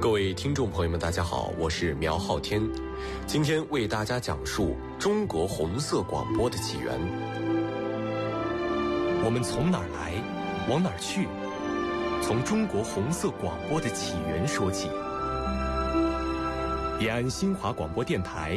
各位听众朋友们，大家好，我是苗浩天，今天为大家讲述中国红色广播的起源。 我们从哪儿来，往哪儿去？从中国红色广播的起源说起。延安新华广播电台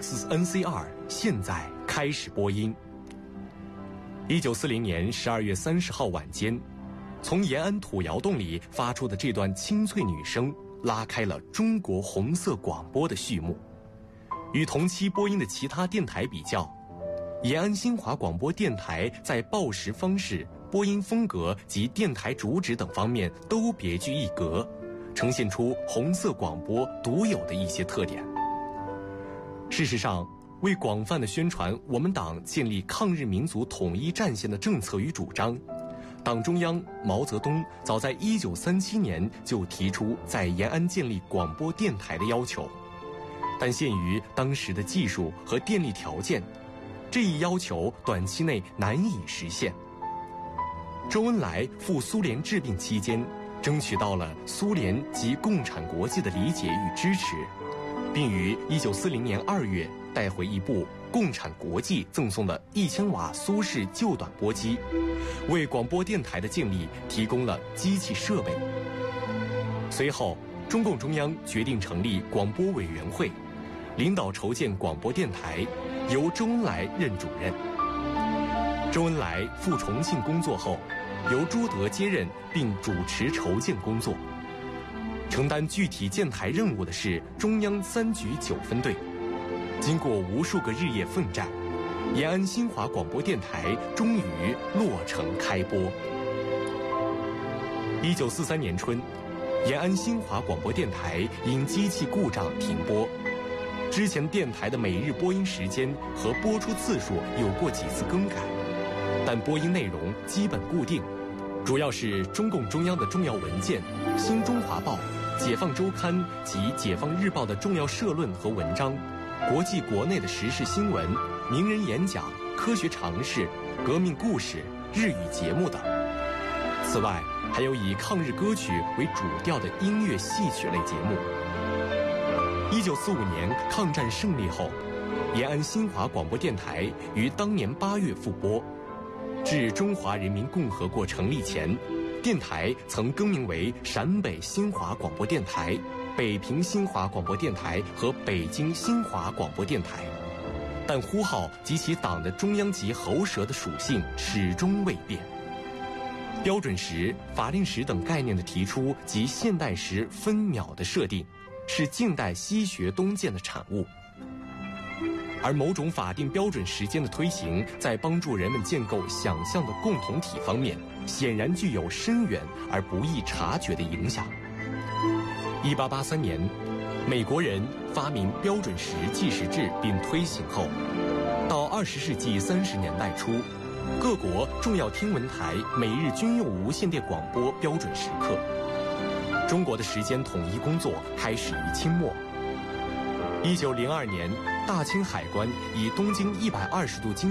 XNC2 现在开始播音。1940年12月30号晚间，从延安土窑洞里发出的这段清脆女声，拉开了中国红色广播的序幕。与同期播音的其他电台比较，延安新华广播电台在报时方式、播音风格及电台主旨等方面都别具一格，呈现出红色广播独有的一些特点。事实上，为广泛的宣传我们党建立抗日民族统一战线的政策与主张，党中央毛泽东早在1937年就提出在延安建立广播电台的要求，但限于当时的技术和电力条件，这一要求短期内难以实现。周恩来赴苏联治病期间，争取到了苏联及共产国际的理解与支持，并于1940年2月带回一部共产国际赠送的1000瓦苏式旧短波机，为广播电台的建立提供了机器设备。随后，中共中央决定成立广播委员会，领导筹建广播电台，由周恩来任主任。周恩来赴重庆工作后，由朱德接任并主持筹建工作。承担具体建台任务的是中央3局9分队。经过无数个日夜奋战，延安新华广播电台终于落成开播。1943年春，延安新华广播电台因机器故障停播。之前电台的每日播音时间和播出次数有过几次更改，但播音内容基本固定，主要是中共中央的重要文件、新中华报、解放周刊及解放日报的重要社论和文章，国际国内的时事新闻、名人演讲、科学常识、革命故事、日语节目等。此外，还有以抗日歌曲为主调的音乐戏曲类节目。1945年抗战胜利后，延安新华广播电台于当年8月复播。至中华人民共和国成立前，电台曾更名为陕北新华广播电台、北平新华广播电台和北京新华广播电台，但呼号及其党的中央级喉舌的属性始终未变。标准时、法定时等概念的提出及现代时分秒的设定，是近代西学东渐的产物。而某种法定标准时间的推行，在帮助人们建构想象的共同体方面，显然具有深远而不易察觉的影响。1883年，美国人发明标准时计时制并推行后，到20世纪30年代初，各国重要天文台每日均用无线电广播标准时刻。中国的时间统一工作开始于清末。1902年，大清海关以东经120度经